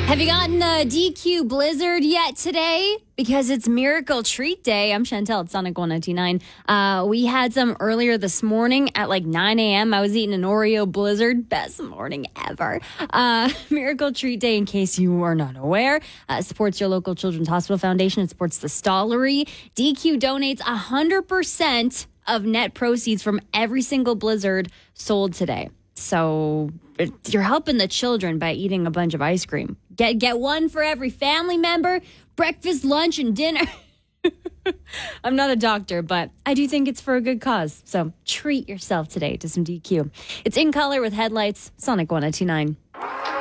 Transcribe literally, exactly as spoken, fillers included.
Have you gotten a D Q Blizzard yet today? Because it's Miracle Treat Day. I'm Chantel at Sonic one ninety-nine. Uh, we had some earlier this morning at like nine a.m. I was eating an Oreo Blizzard. Best morning ever. Uh, Miracle Treat Day, in case you were not aware, uh, supports your local Children's Hospital Foundation. It supports the Stollery. D Q donates one hundred percent of net proceeds from every single Blizzard sold today. So it, you're helping the children by eating a bunch of ice cream. Get get one for every family member, breakfast, lunch, and dinner. I'm not a doctor, but I do think it's for a good cause. So treat yourself today to some D Q. It's in color with headlights. Sonic one oh two nine.